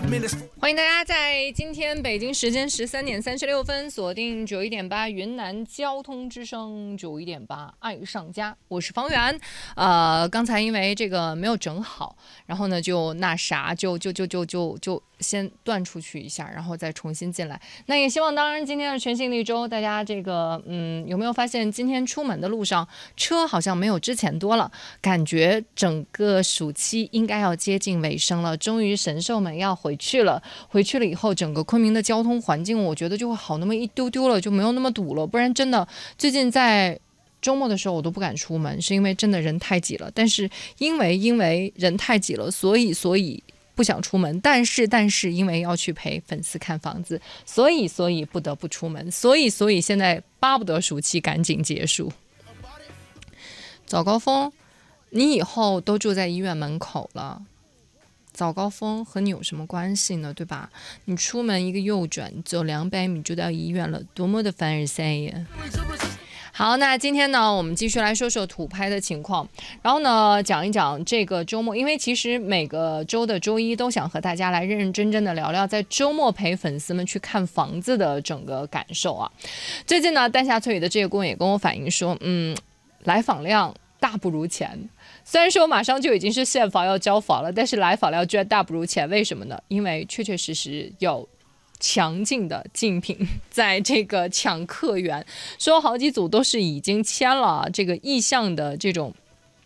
欢迎大家在今天北京时间13:36锁定91.8云南交通之声91.8爱上家，我是方圆。刚才因为这个没有整好，然后呢就那啥就先断出去一下，然后再重新进来。那也希望，当然今天是全新的一周，大家这个有没有发现今天出门的路上车好像没有之前多了，感觉整个暑期应该要接近尾声了，终于神兽们要回去了。回去了以后，整个昆明的交通环境我觉得就会好那么一丢丢了，就没有那么堵了。不然真的最近在周末的时候我都不敢出门，是因为真的人太挤了。但是因为人太挤了，所以不想出门，但是因为要去陪粉丝看房子，所以不得不出门，所以现在巴不得暑期赶紧结束。早高峰，你以后都住在医院门口了，早高峰和你有什么关系呢？对吧？你出门一个右转，走200米就到医院了，多么的凡尔赛呀！好，那今天呢，我们继续来说说土拍的情况，然后呢，讲一讲这个周末，因为其实每个周的周一都想和大家来认认真真的聊聊在周末陪粉丝们去看房子的整个感受啊。最近呢，丹霞翠雨的这个顾问也跟我反映说，来访量大不如前。虽然说马上就已经是现房要交房了，但是来访量居然大不如前，为什么呢？因为确确实实有强劲的竞品在这个抢客源，说好几组都是已经签了这个意向的这种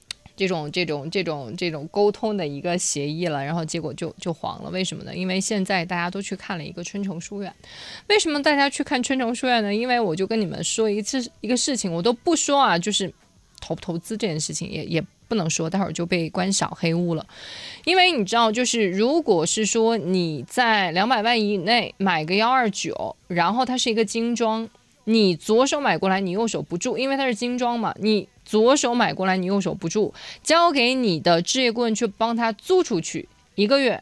沟通的一个协议了，然后结果就黄了。为什么呢？因为现在大家都去看了一个春城书院。为什么大家去看春城书院呢？因为我就跟你们说一个事情，我都不说啊，就是投不投资这件事情也不能说，待会儿就被关小黑屋了。因为你知道，就是如果是说你在200万以内买个129，然后它是一个精装，你左手买过来，你右手不住，因为它是精装嘛，你左手买过来，你右手不住，交给你的置业顾问去帮他租出去，一个月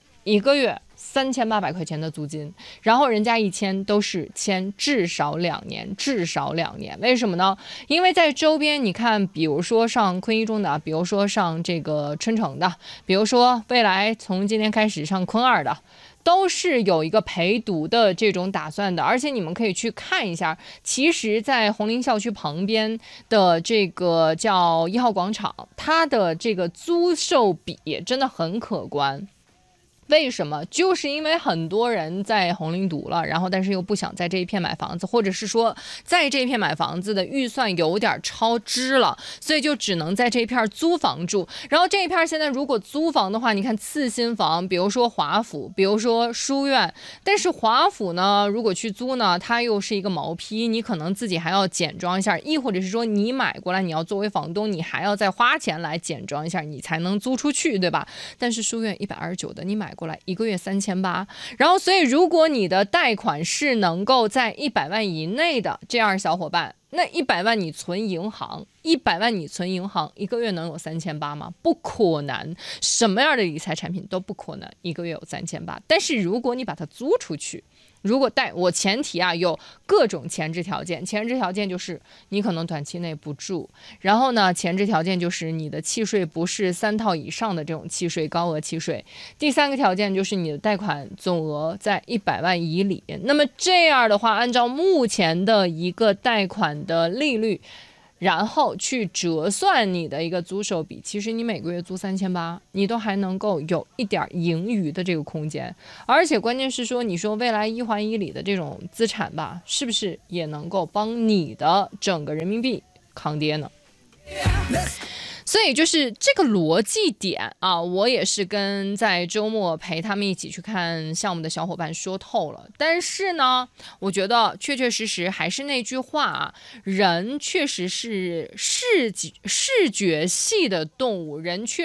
3800块钱的租金，然后人家一签都是签至少2年，为什么呢？因为在周边你看，比如说上昆一中的，比如说上这个春城的，比如说未来从今天开始上昆二的，都是有一个陪读的这种打算的。而且你们可以去看一下，其实在红林校区旁边的这个叫1号广场，它的这个租售比真的很可观。为什么？就是因为很多人在红林读了，然后但是又不想在这一片买房子，或者是说在这一片买房子的预算有点超支了，所以就只能在这一片租房住。然后这一片现在如果租房的话，你看次新房，比如说华府，比如说书院，但是华府呢，如果去租呢，它又是一个毛坯，你可能自己还要简装一下，亦或者是说你买过来，你要作为房东，你还要再花钱来简装一下，你才能租出去，对吧？但是书院129的，你买过来一个月3800，然后所以如果你的贷款是能够在100万以内的这样小伙伴，那100万你存银行，100万你存银行，一个月能有3800吗？不可能，什么样的理财产品都不可能一个月有3800。但是如果你把它租出去，如果我前提啊有各种前置条件，前置条件就是你可能短期内不住，然后呢前置条件就是你的契税不是3套以上的这种契税，高额契税，第3个条件就是你的贷款总额在100万以里。那么这样的话，按照目前的一个贷款的利率，然后去折算你的一个租售比，其实你每个月租3800，你都还能够有一点盈余的这个空间。而且关键是说，你说未来1环1里的这种资产吧，是不是也能够帮你的整个人民币抗跌呢？所以就是这个逻辑点啊，我也是跟在周末陪他们一起去看项目的小伙伴说透了。但是呢，我觉得确确实实还是那句话啊，人确实是视觉系的动物，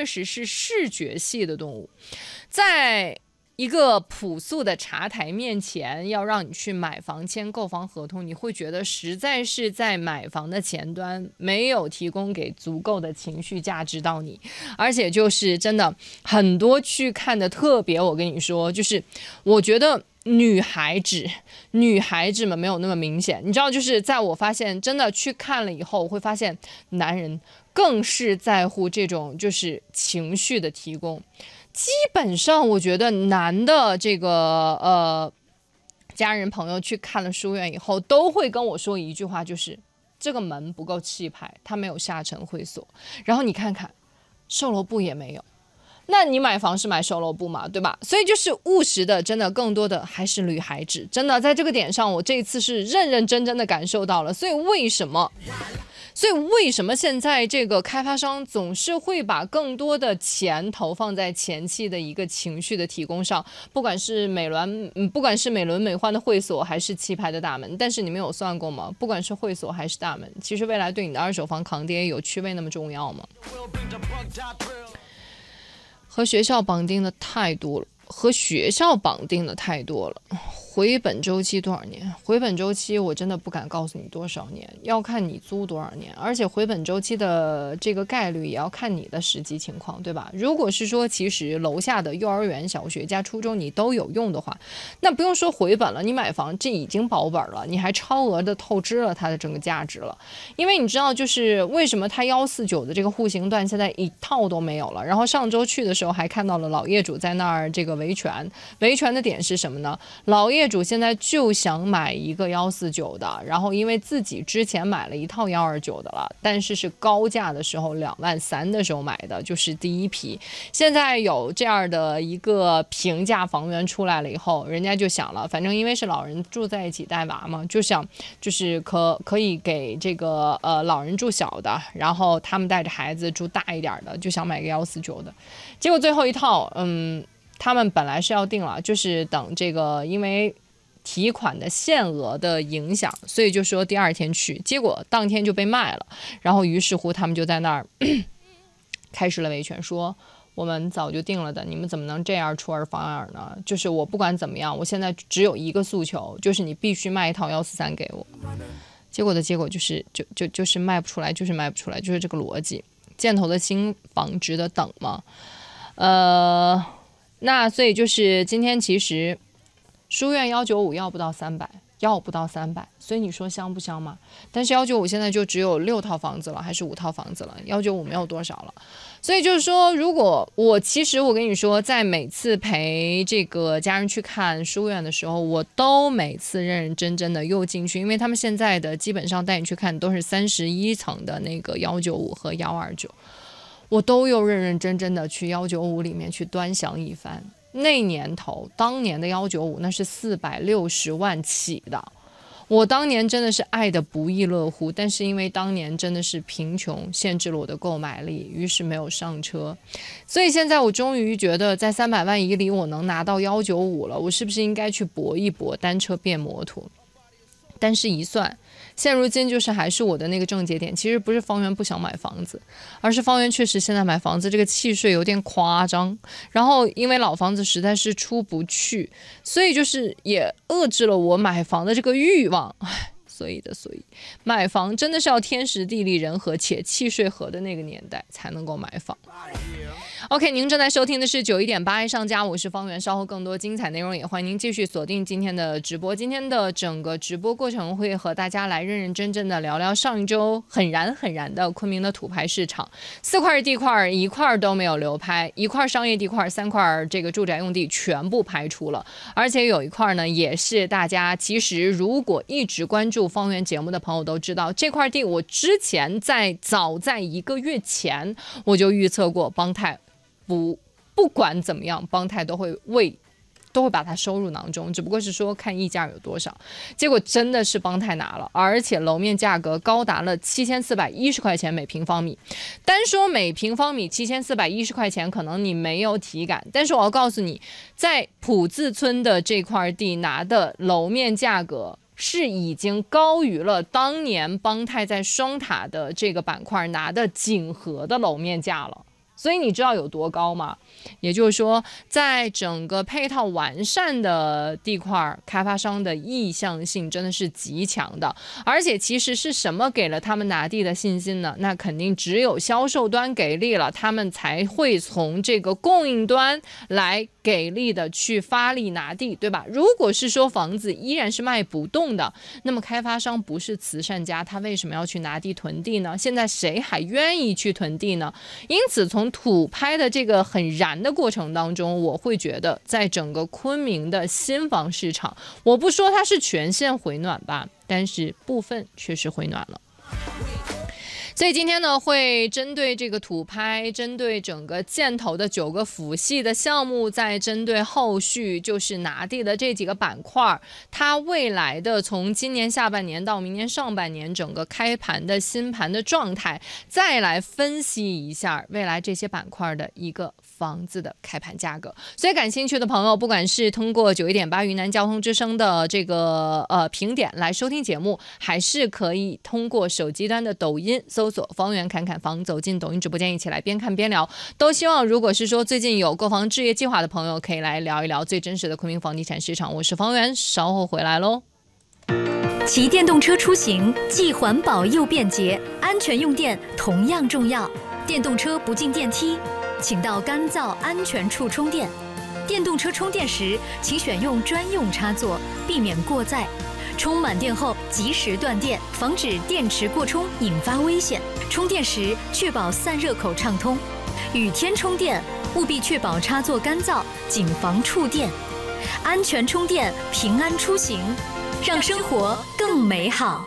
在一个朴素的茶台面前要让你去买房签购房合同，你会觉得实在是在买房的前端没有提供给足够的情绪价值到你。而且就是真的很多去看的特别，我跟你说，就是我觉得女孩子们没有那么明显，你知道，就是在我发现真的去看了以后，我会发现男人更是在乎这种就是情绪的提供。 基本上我觉得男的这个家人朋友去看了书院以后，都会跟我说一句话，就是这个门不够气派，它没有下沉会所。然后你看看，售楼部也没有。那你买房是买售楼部嘛，对吧？所以就是务实的，真的更多的还是女孩子。真的在这个点上，我这一次是认认真真的感受到了。所以为什么现在这个开发商总是会把更多的钱投放在前期的一个情绪的提供上？不管是美轮美奂的会所，还是气派的大门，但是你们有算过吗？不管是会所还是大门，其实未来对你的二手房抗跌有区位那么重要吗？和学校绑定的太多了，回本周期多少年？回本周期我真的不敢告诉你多少年，要看你租多少年，而且回本周期的这个概率也要看你的实际情况，对吧？如果是说其实楼下的幼儿园、小学加初中你都有用的话，那不用说回本了，你买房这已经保本了，你还超额的透支了它的整个价值了。因为你知道，就是为什么它149的这个户型段现在一套都没有了。然后上周去的时候还看到了老业主在那儿这个维权的点是什么呢？老业主现在就想买一个149的，然后因为自己之前买了一套129的了，但是是高价的时候23000的时候买的，就是第一批。现在有这样的一个平价房源出来了以后，人家就想了，反正因为是老人住在一起带娃嘛，就想就是可以给这个老人住小的，然后他们带着孩子住大一点的，就想买个149的。结果最后一套他们本来是要定了，就是等这个因为提款的限额的影响，所以就说第二天去，结果当天就被卖了。然后于是乎他们就在那儿开始了维权，说我们早就定了的，你们怎么能这样出尔反尔呢？就是我不管怎么样，我现在只有一个诉求，就是你必须卖一套143给我。结果就是卖不出来，就是卖不出来，就是这个逻辑。箭头的新房值得等吗？那所以就是今天其实书院195要不到300，所以你说香不香嘛？但是195现在就只有6套房子了，还是5套房子了，195没有多少了。所以就是说，如果我跟你说，在每次陪这个家人去看书院的时候，我都每次认认真真的又进去，因为他们现在的基本上带你去看都是31层的那个195和129，我都又认认真真的去195里面去端详一番。那年头，当年的195那是460万起的，我当年真的是爱得不亦乐乎，但是因为当年真的是贫穷限制了我的购买力，于是没有上车。所以现在我终于觉得，在300万以里我能拿到195了，我是不是应该去搏一搏单车变摩托？但是一算，现如今就是还是我的那个症结点，其实不是方圆不想买房子，而是方圆确实现在买房子这个契税有点夸张，然后因为老房子实在是出不去，所以就是也遏制了我买房的这个欲望。所以买房真的是要天时地利人和且契税合的那个年代才能够买房。OK， 您正在收听的是91.8爱上家，我是方圆。稍后更多精彩内容也欢迎您继续锁定今天的直播。今天的整个直播过程会和大家来认认真真的聊聊上一周很燃的昆明的土拍市场，4块地块1块都没有流拍，1块商业地块3块这个住宅用地全部拍出了，而且有一块呢也是大家其实如果一直关注方圆节目的朋友都知道，这块地我之前早在1个月前我就预测过邦泰不管怎么样，邦泰都会把它收入囊中，只不过是说看溢价有多少。结果真的是邦泰拿了，而且楼面价格高达了7410块钱每平方米。单说每平方米7410块钱，可能你没有体感，但是我要告诉你，在普自村的这块地拿的楼面价格是已经高于了当年邦泰在双塔的这个板块拿的锦和的楼面价了。所以你知道有多高吗？也就是说，在整个配套完善的地块，开发商的意向性真的是极强的。而且其实是什么给了他们拿地的信心呢？那肯定只有销售端给力了，他们才会从这个供应端来给力的去发力拿地，对吧？如果是说房子依然是卖不动的，那么开发商不是慈善家，他为什么要去拿地囤地呢？现在谁还愿意去囤地呢？因此从土拍的这个很燃的过程当中，我会觉得在整个昆明的新房市场，我不说它是全线回暖吧，但是部分确实回暖了。所以今天呢，会针对这个土拍，针对整个建投的9个辅系的项目，再针对后续就是拿地的这几个板块，它未来的从今年下半年到明年上半年整个开盘的新盘的状态，再来分析一下未来这些板块的一个房子的开盘价格。所以感兴趣的朋友，不管是通过91.8云南交通之声的这个评点来收听节目，还是可以通过手机端的抖音搜索方圆侃侃房，走进抖音直播间一起来边看边聊。都希望如果是说最近有购房置业计划的朋友，可以来聊一聊最真实的昆明房地产市场。我是方圆，稍后回来喽。 骑电动车出行既环保又便捷，安全用电同样重要。电动车不进电梯，请到干燥安全处充电。电动车充电时，请选用专用插座，避免过载。充满电后及时断电，防止电池过充引发危险。充电时确保散热口畅通。雨天充电务必确保插座干燥，谨防触电。安全充电，平安出行，让生活更美好。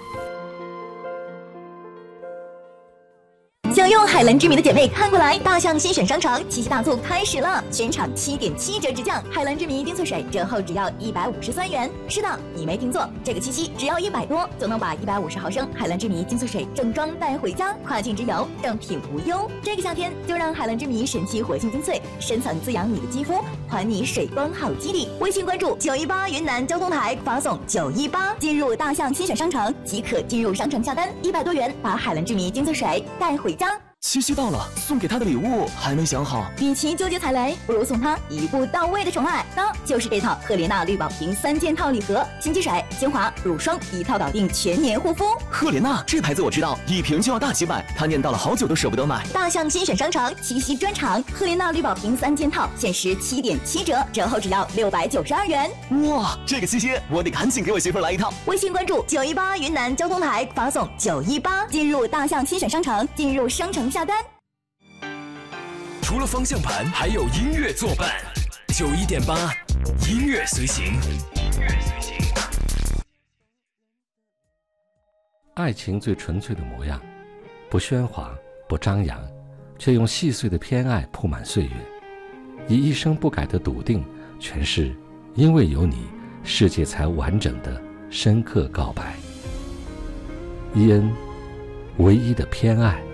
想用海蓝之谜的姐妹看过来，大象新选商场七夕大促开始了，全场7.7折直降，海蓝之谜丁粹水折后只要153元。是的，你没听错，这个七夕只要100多就能把150毫升海蓝之谜丁粹水正装带回家，跨境之游正品无忧。这个夏天就让海蓝之谜神奇活性精粹深层滋养你的肌肤，还你水光好肌理。微信关注918云南交通台，发送918进入大象新选商城即可进入商城下单，100多元把海蓝之谜精粹水带回家。 七夕到了，送给他的礼物还没想好。 与其纠结踩雷，不如送他一步到位的宠爱。那就是这套赫莲娜绿宝瓶3件套礼盒，清洁水、精华、乳霜一套搞定，全年护肤。 赫莲娜这牌子我知道，一瓶就要大几百，他念叨了好久都舍不得买。 大象新选商场七夕专场，赫莲娜绿宝瓶3件套，限时7.7折，折后只要692元。 哇，这个七夕我得赶紧给我媳妇来一套。 微信关注918云南交通台，发送918进入大象新选商城，进入商城下单。 除了方向盘，还有音乐作伴。91.8，音乐随行。 爱情最纯粹的模样，不喧哗，不张扬，却用细碎的偏爱铺满岁月，以一生不改的笃定诠释因为有你，世界才完整的深刻告白。伊恩，唯一的偏爱。